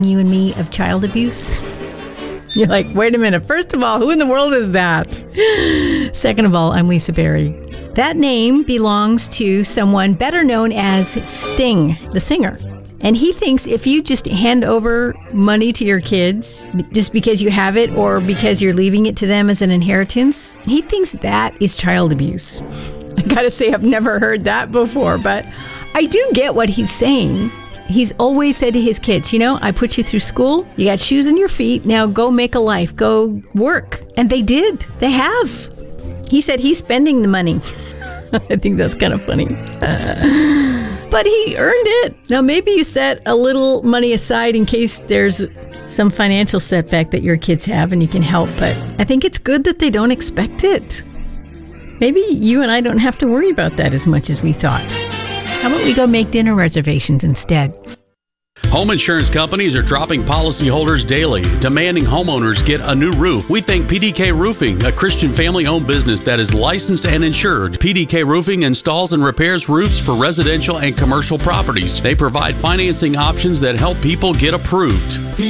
you and me of child abuse? You're like, wait a minute. First of all, who in the world is that? Second of all, I'm Lisa Berry. That name belongs to someone better known as Sting, the singer. And he thinks if you just hand over money to your kids just because you have it or because you're leaving it to them as an inheritance, he thinks that is child abuse. I gotta say, I've never heard that before, but I do get what he's saying. He's always said to his kids, I put you through school, you got shoes on your feet, now go make a life, go work. And they did. They have. He said he's spending the money. I think that's kind of funny. But he earned it. Now, maybe you set a little money aside in case there's some financial setback that your kids have and you can help. But I think it's good that they don't expect it. Maybe you and I don't have to worry about that as much as we thought. How about we go make dinner reservations instead? Home insurance companies are dropping policyholders daily, demanding homeowners get a new roof. We thank PDK Roofing, a Christian family-owned business that is licensed and insured. PDK Roofing installs and repairs roofs for residential and commercial properties. They provide financing options that help people get approved.